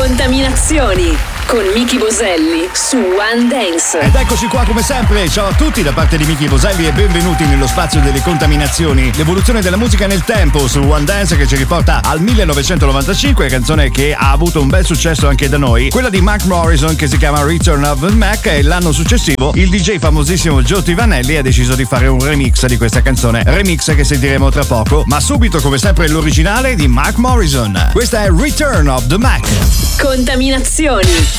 Contaminazioni con Miki Boselli su One Dance. Ed eccoci qua come sempre, ciao a tutti da parte di Miki Boselli e benvenuti nello spazio delle contaminazioni. L'evoluzione della musica nel tempo su One Dance che ci riporta al 1995, canzone che ha avuto un bel successo anche da noi, quella di Mark Morrison che si chiama Return of the Mac, e l'anno successivo il DJ famosissimo Joe Tivanelli ha deciso di fare un remix di questa canzone, remix che sentiremo tra poco, ma subito come sempre l'originale di Mark Morrison. Questa è Return of the Mac. Contaminazioni.